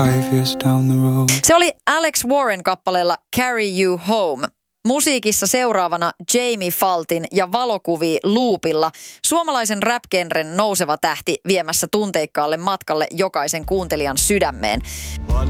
Se oli Alex Warren kappaleella Carry You Home. Musiikissa seuraavana Jamie Faltin ja valokuvia loopilla suomalaisen rap-genren nouseva tähti viemässä tunteikkaalle matkalle jokaisen kuuntelijan sydämeen.